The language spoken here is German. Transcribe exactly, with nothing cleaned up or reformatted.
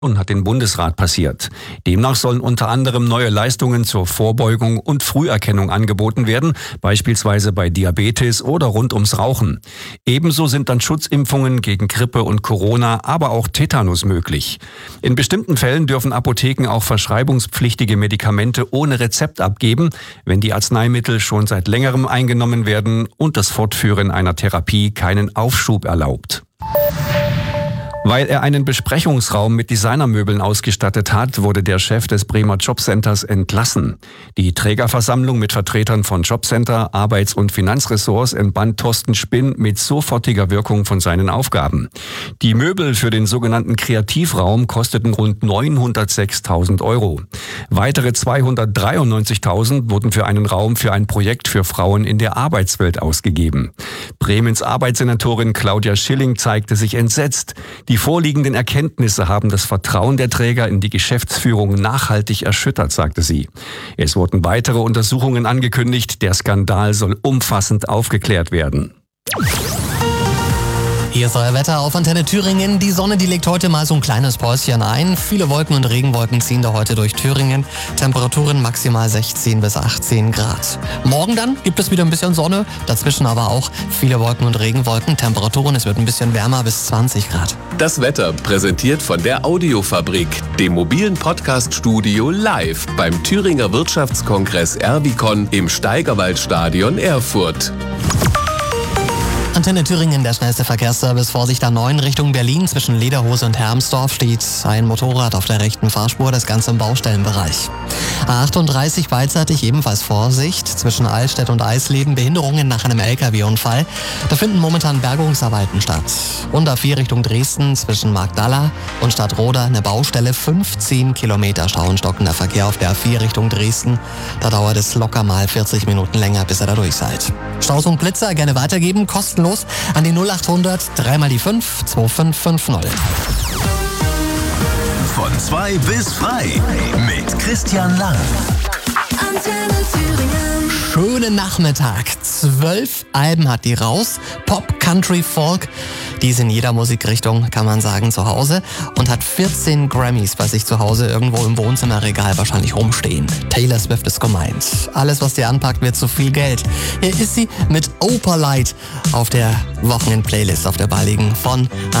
Und hat den Bundesrat passiert. Demnach sollen unter anderem neue Leistungen zur Vorbeugung und Früherkennung angeboten werden, beispielsweise bei Diabetes oder rund ums Rauchen. Ebenso sind dann Schutzimpfungen gegen Grippe und Corona, aber auch Tetanus möglich. In bestimmten Fällen dürfen Apotheken auch verschreibungspflichtige Medikamente ohne Rezept abgeben, wenn die Arzneimittel schon seit längerem eingenommen werden und das Fortführen einer Therapie keinen Aufschub erlaubt. Weil er einen Besprechungsraum mit Designermöbeln ausgestattet hat, wurde der Chef des Bremer Jobcenters entlassen. Die Trägerversammlung mit Vertretern von Jobcenter, Arbeits- und Finanzressorts entband Thorsten Spinn mit sofortiger Wirkung von seinen Aufgaben. Die Möbel für den sogenannten Kreativraum kosteten rund neunhundertsechstausend Euro. Weitere zweihundertdreiundneunzigtausend wurden für einen Raum für ein Projekt für Frauen in der Arbeitswelt ausgegeben. Bremens Arbeitssenatorin Claudia Schilling zeigte sich entsetzt. Die vorliegenden Erkenntnisse haben das Vertrauen der Träger in die Geschäftsführung nachhaltig erschüttert, sagte sie. Es wurden weitere Untersuchungen angekündigt. Der Skandal soll umfassend aufgeklärt werden. Hier ist euer Wetter auf Antenne Thüringen. Die Sonne, die legt heute mal so ein kleines Päuschen ein. Viele Wolken und Regenwolken ziehen da heute durch Thüringen. Temperaturen maximal sechzehn bis achtzehn Grad. Morgen dann gibt es wieder ein bisschen Sonne. Dazwischen aber auch viele Wolken und Regenwolken. Temperaturen, es wird ein bisschen wärmer bis zwanzig Grad. Das Wetter präsentiert von der Audiofabrik, dem mobilen Podcast-Studio live beim Thüringer Wirtschaftskongress Erbicon im Steigerwaldstadion Erfurt. Antenne Thüringen, der schnellste Verkehrsservice. Vorsicht A neun Richtung Berlin. Zwischen Lederhose und Hermsdorf steht ein Motorrad auf der rechten Fahrspur, das Ganze im Baustellenbereich. A achtunddreißig beidseitig ebenfalls Vorsicht. Zwischen Allstedt und Eisleben Behinderungen nach einem L K W-Unfall. Da finden momentan Bergungsarbeiten statt. Und A vier Richtung Dresden zwischen Magdala und Stadtroda eine Baustelle. fünfzehn Kilometer Stau und stockender Verkehr auf der A vier Richtung Dresden. Da dauert es locker mal vierzig Minuten länger, bis ihr da durch seid. Staus und Blitzer gerne weitergeben, kostenlos an die null achthundert, dreimal die fünf, zwei fünf fünf null. Von zwei bis frei mit Christian Lang. Antenne Thüringen. Schönen Nachmittag. Zwölf Alben hat die raus. Pop, Country, Folk. Die ist in jeder Musikrichtung, kann man sagen, zu Hause. Und hat vierzehn Grammys bei sich zu Hause irgendwo im Wohnzimmerregal wahrscheinlich rumstehen. Taylor Swift ist gemeint. Alles, was dir anpackt, wird zu viel Geld. Hier ist sie mit Opalite auf der Wochenend-Playlist auf der balligen von